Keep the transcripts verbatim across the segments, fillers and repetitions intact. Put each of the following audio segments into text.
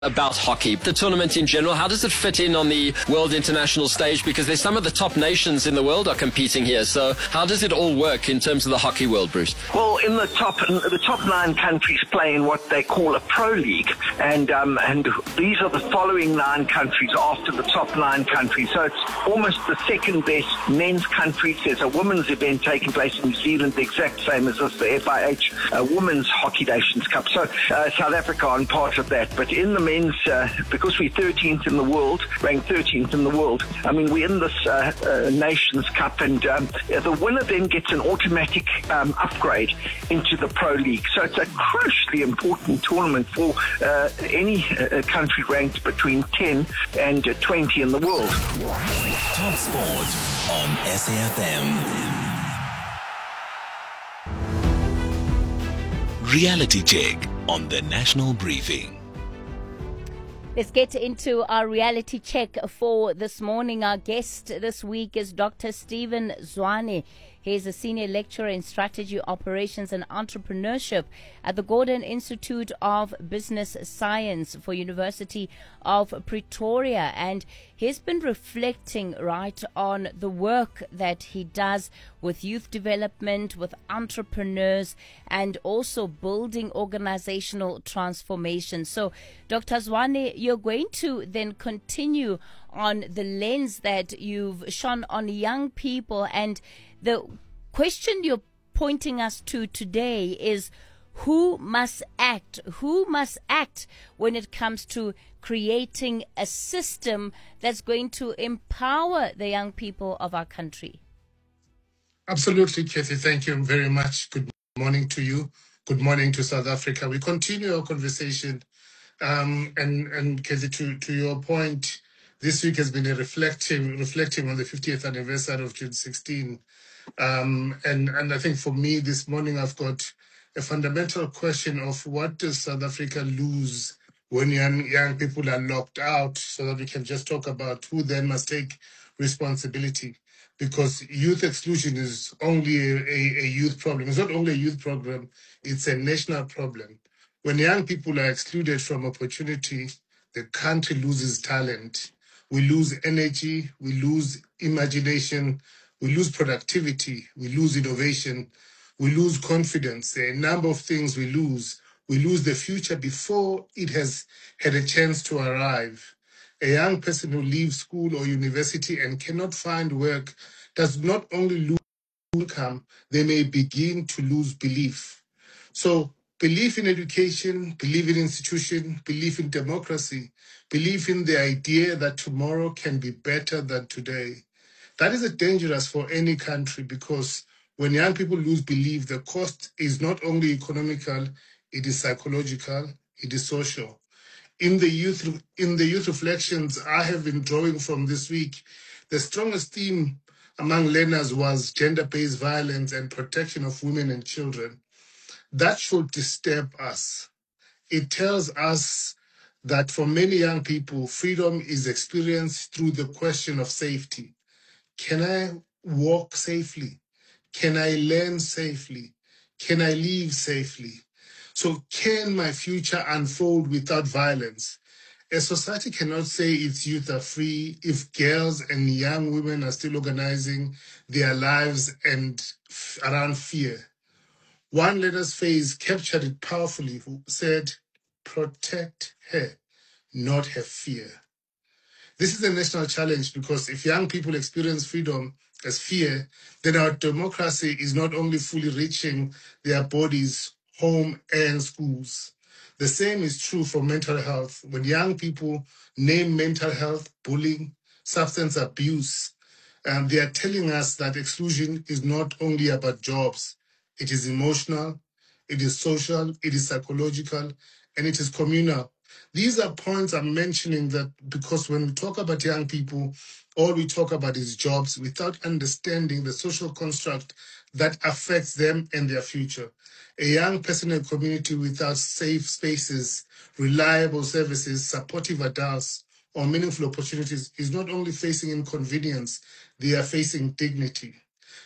about hockey, the tournament in general. How does it fit in on the world international stage? Because there's some of the top nations in the world are competing here. So how does it all work in terms of the hockey world, Bruce? Well, in the top the top nine countries play in what they call a pro league, and um, and these are the following nine countries after the top nine countries. So it's almost the second best men's countries. There's a women's event taking place in New Zealand, the exact same as this, the F I H uh, Women's Hockey Nations Cup. So uh, South Africa on part of that, but in the men's, uh, because we're thirteenth in the world, ranked thirteenth in the world, I mean, we're in this uh, uh, Nations Cup, and um, the winner then gets an automatic um, upgrade into the Pro League. So it's a crucially important tournament for uh, any uh, country ranked between ten and twenty in the world. Top Sport on S A F M. Reality check on the National Briefing. Let's get into our reality check for this morning. Our guest this week is Doctor Stephen Zwane. He is a senior lecturer in strategy, operations and entrepreneurship at the Gordon Institute of Business Science for University of Pretoria. And he's been reflecting right on the work that he does with youth development, with entrepreneurs, and also building organizational transformation. So, Doctor Zwane, you're going to then continue on the lens that you've shone on young people, and the question you're pointing us to today is who must act? Who must act when it comes to creating a system that's going to empower the young people of our country? Absolutely, Kathy. Thank you very much. Good morning to you. Good morning to South Africa. We continue our conversation. Um, and, and Kathy, to, to your point, this week has been a reflecting, reflecting on the fiftieth anniversary of June sixteenth. Um, and, and I think for me this morning, I've got a fundamental question of what does South Africa lose when young, young people are locked out, so that we can just talk about who then must take responsibility. Because youth exclusion is only a, a, a youth problem. It's not only a youth problem, it's a national problem. When young people are excluded from opportunity, the country loses talent. We lose energy, we lose imagination, we lose productivity, we lose innovation, we lose confidence. There are a number of things we lose. We lose the future before it has had a chance to arrive. A young person who leaves school or university and cannot find work does not only lose income, they may begin to lose belief. So belief in education, belief in institution, belief in democracy, belief in the idea that tomorrow can be better than today. That is dangerous for any country, because when young people lose belief, the cost is not only economical, it is psychological, it is social. In the youth, in the youth reflections I have been drawing from this week, the strongest theme among learners was gender-based violence and protection of women and children. That should disturb us. It tells us that for many young people, freedom is experienced through the question of safety. Can I walk safely? Can I learn safely? Can I live safely? So can my future unfold without violence? A society cannot say its youth are free if girls and young women are still organizing their lives and f- around fear. One learner's face captured it powerfully, who said, protect her, not her fear. This is a national challenge, because if young people experience freedom as fear, then our democracy is not only fully reaching their bodies, home, and schools. The same is true for mental health. When young people name mental health, bullying, substance abuse, um, they are telling us that exclusion is not only about jobs. It is emotional, it is social, it is psychological, and it is communal. These are points I'm mentioning that because when we talk about young people, all we talk about is jobs without understanding the social construct that affects them and their future. A young person in a community without safe spaces, reliable services, supportive adults, or meaningful opportunities is not only facing inconvenience, they are facing dignity.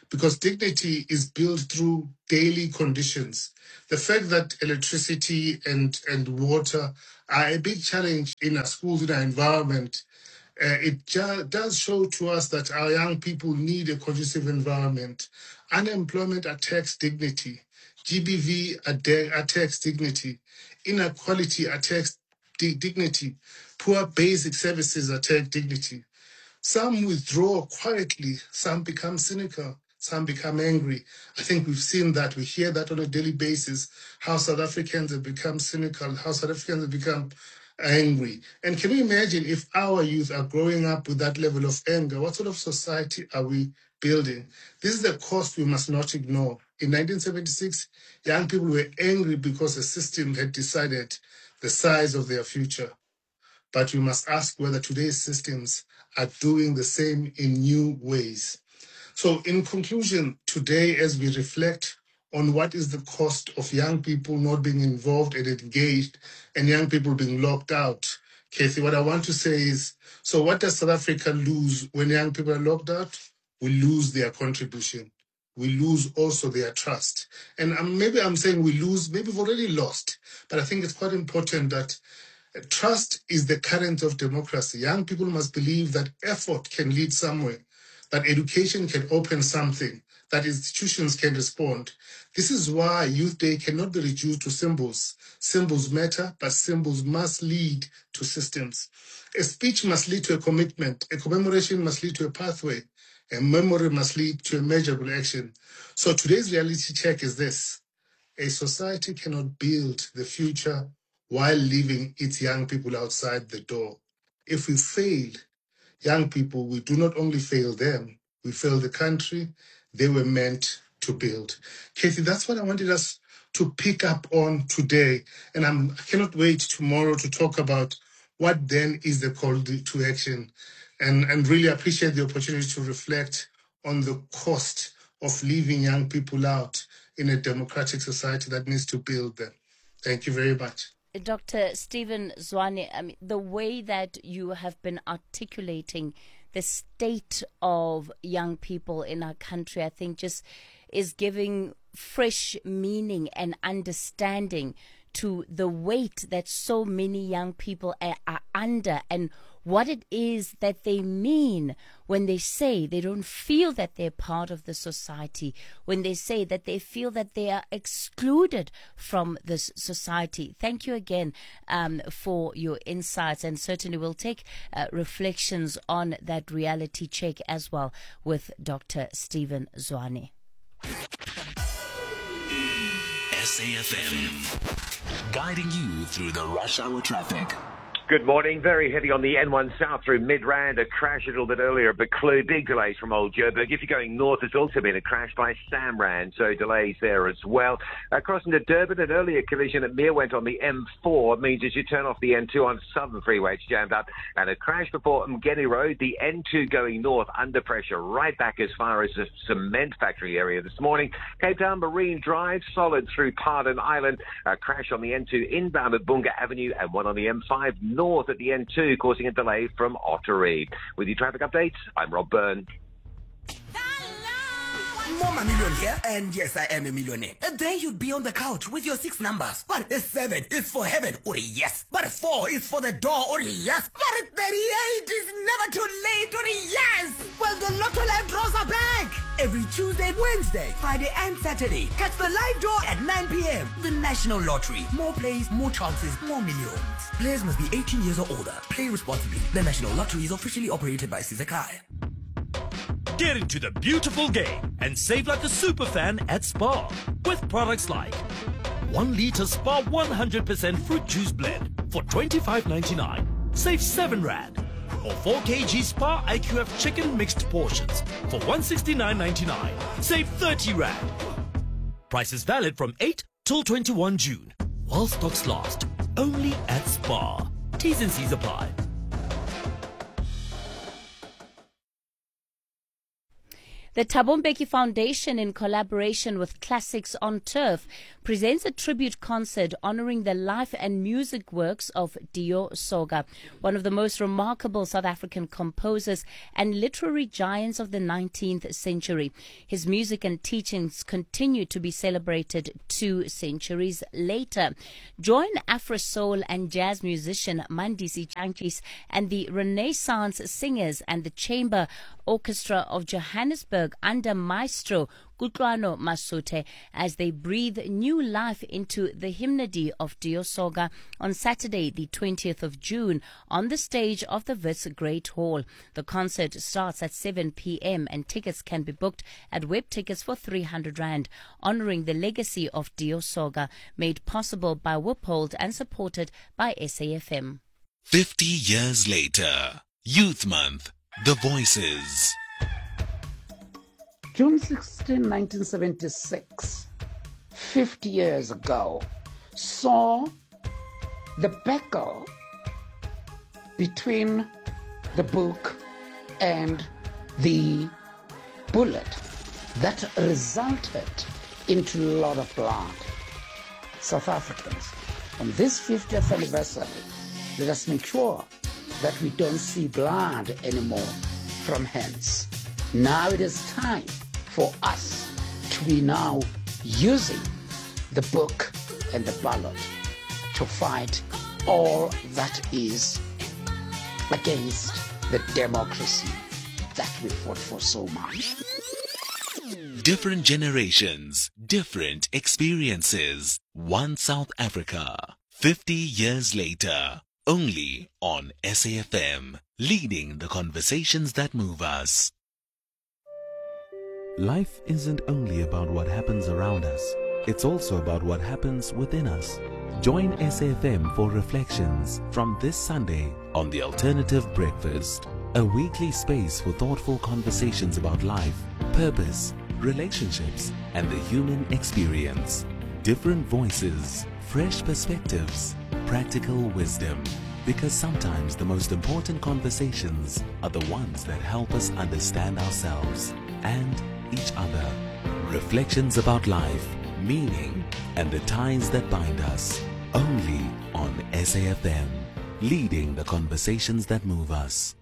because dignity is built through daily conditions. The fact that electricity and, and water are a big challenge in our schools, in our environment, uh, it ju- does show to us that our young people need a conducive environment. Unemployment attacks dignity. G B V ade- attacks dignity. Inequality attacks di- dignity. Poor basic services attack dignity. Some withdraw quietly, some become cynical, some become angry. I think we've seen that, we hear that on a daily basis, how South Africans have become cynical, how South Africans have become angry. And can you imagine if our youth are growing up with that level of anger, what sort of society are we building? This is the cost we must not ignore. In nineteen seventy-six, young people were angry because the system had decided the size of their future. But we must ask whether today's systems are doing the same in new ways. So in conclusion, today, as we reflect on what is the cost of young people not being involved and engaged and young people being locked out, Kathy, what I want to say is, so what does South Africa lose when young people are locked out? We lose their contribution. We lose also their trust. And um, maybe I'm saying we lose, maybe we've already lost, but I think it's quite important that trust is the current of democracy. Young people must believe that effort can lead somewhere, that education can open something, that institutions can respond. This is why Youth Day cannot be reduced to symbols. Symbols matter, but symbols must lead to systems. A speech must lead to a commitment. A commemoration must lead to a pathway. A memory must lead to a measurable action. So today's reality check is this. A society cannot build the future while leaving its young people outside the door. If we fail young people, we do not only fail them, we fail the country they were meant to build. Kathy, that's what I wanted us to pick up on today. And I'm, I cannot wait tomorrow to talk about what then is the call to action, and, and really appreciate the opportunity to reflect on the cost of leaving young people out in a democratic society that needs to build them. Thank you very much. Doctor Stephen Zwane, I mean, the way that you have been articulating the state of young people in our country, I think just is giving fresh meaning and understanding to the weight that so many young people are, are under, and what it is that they mean when they say they don't feel that they're part of the society, when they say that they feel that they are excluded from this society. Thank you again um, for your insights, and certainly we'll take uh, reflections on that reality check as well with Doctor Stephen Zwane. S A F M, guiding you through the rush hour traffic. Good morning. Very heavy on the N one South through Midrand. A crash a little bit earlier at Buccleuch. Big delays from Old Joburg. If you're going north, there's also been a crash by Samrand, so delays there as well. Uh, crossing to Durban, an earlier collision at Meerwent on the M four means as you turn off the N two on Southern Freeway, it's jammed up. And a crash before Mgeni Road, the N two going north under pressure right back as far as the cement factory area this morning. Cape Town Marine Drive, solid through Pardon Island. A crash on the N two inbound at Bunga Avenue, and one on the M five north at the N two, causing a delay from Ottery. With your traffic updates, I'm Rob Byrne. Mama Million here, and yes, I am a millionaire. And then you'd be on the couch with your six numbers. But a seven is for heaven, or yes. But a four is for the door, or yes. But a thirty-eight is never too late, or yes. Well, the Lotto Live draws are back. Every Tuesday, Wednesday, Friday, and Saturday. Catch the live draw at nine p.m. The National Lottery. More plays, more chances, more millions. Players must be eighteen years or older. Play responsibly. The National Lottery is officially operated by Sizakai. Get into the beautiful game and save like a super fan at Spar with products like one liter Spar one hundred percent fruit juice blend for twenty-five ninety-nine. Save seven rand. Or four kilograms Spar I Q F chicken mixed portions for one sixty-nine ninety-nine. Save thirty rand. Price is valid from eight till twenty-first June. While stocks last. Only at Spar. T's and C's apply. The Thabo Mbeki Foundation, in collaboration with Classics on Turf, presents a tribute concert honoring the life and music works of Dio Soga, one of the most remarkable South African composers and literary giants of the nineteenth century. His music and teachings continue to be celebrated two centuries later. Join Afro soul and jazz musician Mandisi Chankis and the Renaissance Singers and the Chamber Orchestra of Johannesburg under Maestro Kutlwano Masute as they breathe new life into the hymnody of Dio Soga on Saturday, the twentieth of June, on the stage of the Wits Great Hall. The concert starts at seven p.m. and tickets can be booked at Web Tickets for three hundred rand, honoring the legacy of Dio Soga, made possible by Wippold and supported by S A F M. fifty years later, Youth Month, The Voices. June sixteenth, nineteen seventy-six, fifty years ago, saw the battle between the book and the bullet that resulted into a lot of blood. South Africans, on this fiftieth anniversary, let us make sure that we don't see blood anymore from hands. Now it is time for us to be now using the book and the ballot to fight all that is against the democracy that we fought for so much. Different generations, different experiences. One South Africa, fifty years later, only on S A F M, leading the conversations that move us. Life isn't only about what happens around us, it's also about what happens within us. Join S A F M for Reflections from this Sunday on The Alternative Breakfast, a weekly space for thoughtful conversations about life, purpose, relationships, and the human experience. Different voices, fresh perspectives, practical wisdom. Because sometimes the most important conversations are the ones that help us understand ourselves and each other. Reflections about life, meaning, and the ties that bind us. Only on S A F M, leading the conversations that move us.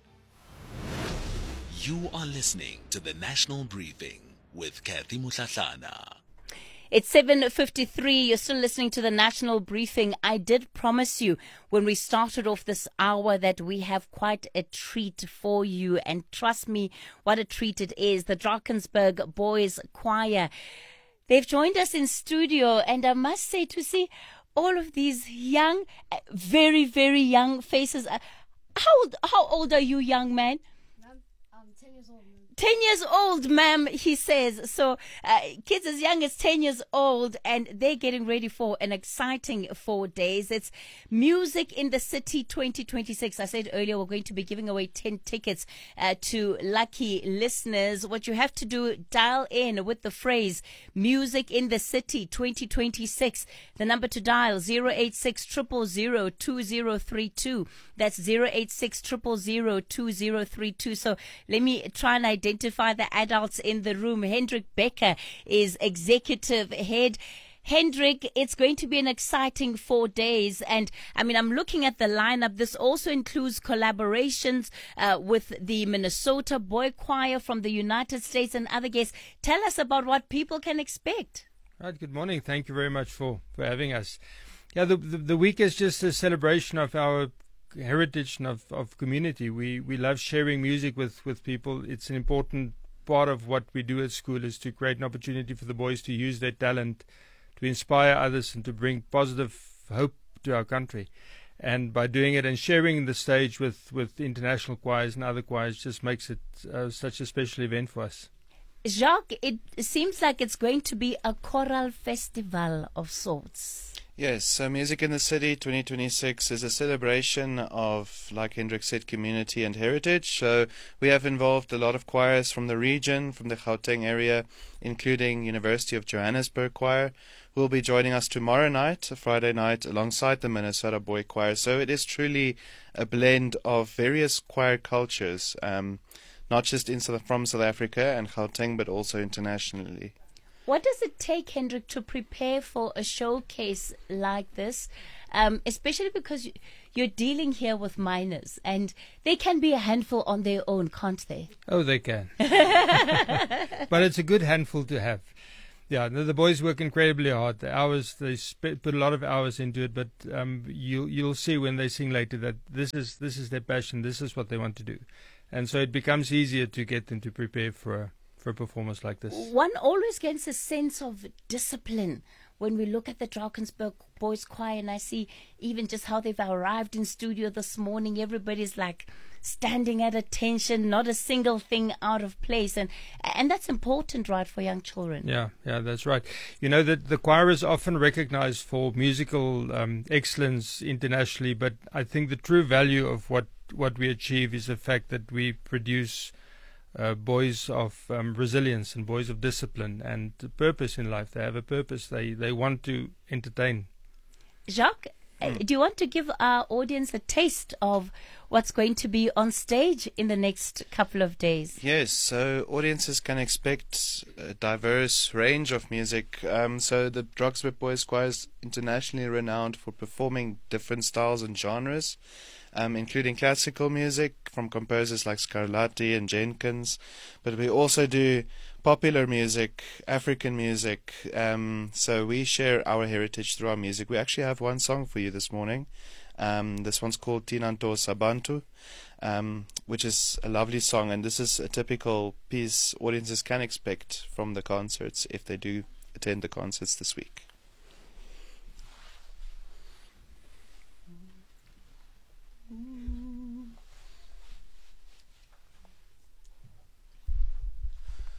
You are listening to the National Briefing with Kathy Mutlatlana. It's seven fifty-three. You're still listening to the National Briefing. I did promise you when we started off this hour that we have quite a treat for you. And trust me, what a treat it is. The Drakensberg Boys Choir. They've joined us in studio. And I must say, to see all of these young, very, very young faces. How old, how old are you, young man? I'm ten years old. ten years old, ma'am, he says. So uh, kids as young as ten years old, and they're getting ready for an exciting four days. It's Music in the City twenty twenty-six. I said earlier we're going to be giving away ten tickets uh, to lucky listeners. What you have to do, dial in with the phrase Music in the City twenty twenty-six. The number to dial, zero eight six, zero zero zero, two zero three two. That's zero eight six, zero zero zero, two zero three two. So let me try and identify Identify the adults in the room. Hendrik Becker is executive head. Hendrik, it's going to be an exciting four days. And I mean, I'm looking at the lineup. This also includes collaborations uh, with the Minnesota Boy Choir from the United States and other guests. Tell us about what people can expect. Right. Good morning. Thank you very much for, for having us. Yeah, the, the, the week is just a celebration of our heritage and of, of community. We we love sharing music with, with people. It's an important part of what we do at school, is to create an opportunity for the boys to use their talent to inspire others and to bring positive hope to our country. And by doing it and sharing the stage with, with international choirs and other choirs just makes it uh, such a special event for us. Jacques, it seems like it's going to be a choral festival of sorts. Yes, so Music in the City twenty twenty-six is a celebration of, like Hendrik said, community and heritage. So we have involved a lot of choirs from the region, from the Gauteng area, including University of Johannesburg Choir, who will be joining us tomorrow night, Friday night, alongside the Minnesota Boy Choir. So it is truly a blend of various choir cultures. Um, not just in South, from South Africa and Gauteng, but also internationally. What does it take, Hendrik, to prepare for a showcase like this? Um, especially because you, you're dealing here with minors, and they can be a handful on their own, can't they? Oh, they can. But it's a good handful to have. Yeah, the, the boys work incredibly hard. The hours, they sp- put a lot of hours into it, but um, you, you'll see when they sing later that this is this is their passion, this is what they want to do. And so it becomes easier to get them to prepare for a, for a performance like this. One always gets a sense of discipline when we look at the Drakensberg Boys Choir, and I see even just how they've arrived in studio this morning. Everybody's like standing at attention, not a single thing out of place, and and that's important, right, for young children. Yeah, yeah, that's right. You know that the choir is often recognized for musical um, excellence internationally, but I think the true value of what what we achieve is the fact that we produce uh, boys of um, resilience and boys of discipline and purpose in life. They have a purpose. They they want to entertain. Jacques, mm. do you want to give our audience a taste of what's going to be on stage in the next couple of days? Yes, so audiences can expect a diverse range of music. Um, so the Drakensberg Boys Choir is internationally renowned for performing different styles and genres, um, including classical music from composers like Scarlatti and Jenkins. But we also do popular music, African music. Um, so we share our heritage through our music. We actually have one song for you this morning. Um, this one's called Tinanto Sabantu, um, which is a lovely song, and this is a typical piece audiences can expect from the concerts if they do attend the concerts this week.